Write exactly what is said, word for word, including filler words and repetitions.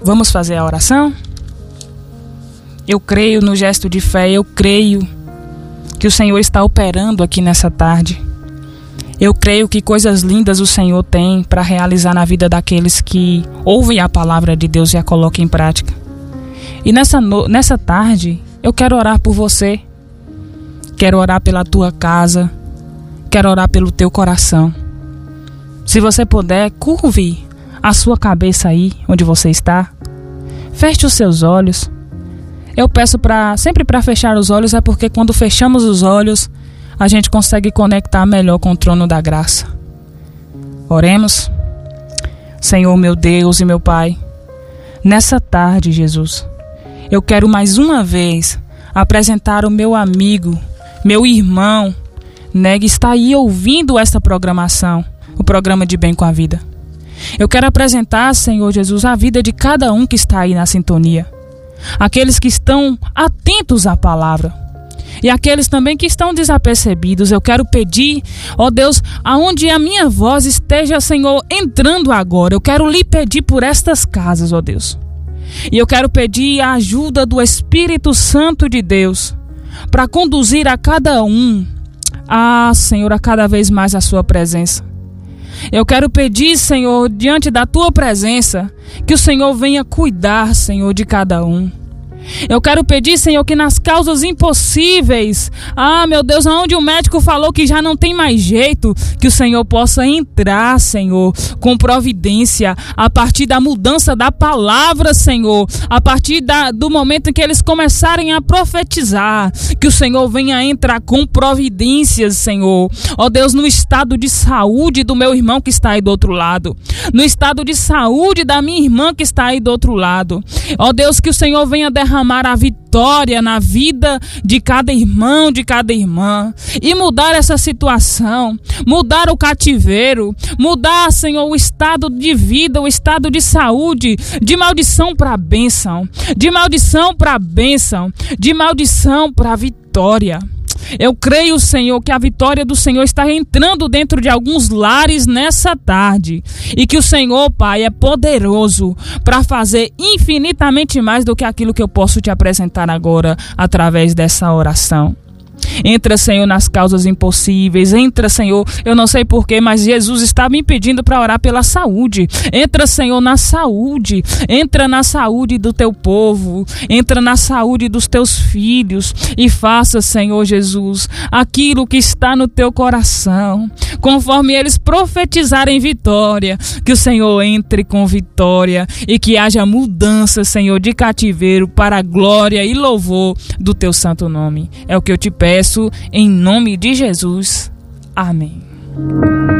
Vamos fazer a oração? Eu creio no gesto de fé, eu creio que o Senhor está operando aqui nessa tarde. Eu creio que coisas lindas o Senhor tem para realizar na vida daqueles que ouvem a palavra de Deus e a colocam em prática. E nessa, no... nessa tarde, eu quero orar por você. Quero orar pela tua casa. Quero orar pelo teu coração. Se você puder, curve a sua cabeça aí, onde você está. Feche os seus olhos. Eu peço pra, sempre para fechar os olhos, é porque quando fechamos os olhos, a gente consegue conectar melhor com o trono da graça. Oremos. Senhor, meu Deus e meu Pai, nessa tarde, Jesus, eu quero mais uma vez apresentar o meu amigo, meu irmão, né, que está aí ouvindo esta programação, o programa de Bem com a Vida. Eu quero apresentar, Senhor Jesus, a vida de cada um que está aí na sintonia. Aqueles que estão atentos à palavra. E aqueles também que estão desapercebidos. Eu quero pedir, ó Deus, aonde a minha voz esteja, Senhor, entrando agora. Eu quero lhe pedir por estas casas, ó Deus. E eu quero pedir a ajuda do Espírito Santo de Deus para conduzir a cada um, ah, Senhor, a cada vez mais a sua presença. Eu quero pedir, Senhor, diante da tua presença, que o Senhor venha cuidar, Senhor, de cada um. Eu quero pedir, Senhor, que nas causas impossíveis, ah, meu Deus, aonde o médico falou que já não tem mais jeito, que o Senhor possa entrar, Senhor, com providência, a partir da mudança da palavra, Senhor, a partir da, do momento em que eles começarem a profetizar, que o Senhor venha entrar com providências, Senhor, ó Deus, no estado de saúde do meu irmão que está aí do outro lado, no estado de saúde da minha irmã que está aí do outro lado, ó Deus, que o Senhor venha derramar derramar a vitória na vida de cada irmão, de cada irmã, e mudar essa situação, mudar o cativeiro, mudar, Senhor, o estado de vida, o estado de saúde, de maldição para bênção, de maldição para bênção, de maldição para vitória. Eu creio, Senhor, que a vitória do Senhor está entrando dentro de alguns lares nessa tarde. E que o Senhor, Pai, é poderoso para fazer infinitamente mais do que aquilo que eu posso te apresentar agora através dessa oração. Entra, Senhor, nas causas impossíveis. Entra, Senhor, eu não sei porquê, mas Jesus está me pedindo para orar pela saúde. Entra, Senhor, na saúde. Entra na saúde do teu povo. Entra na saúde dos teus filhos. E faça, Senhor Jesus, aquilo que está no teu coração. Conforme eles profetizarem vitória, que o Senhor entre com vitória e que haja mudança, Senhor, de cativeiro para a glória e louvor do teu santo nome. É o que eu te peço. Peço em nome de Jesus. Amém.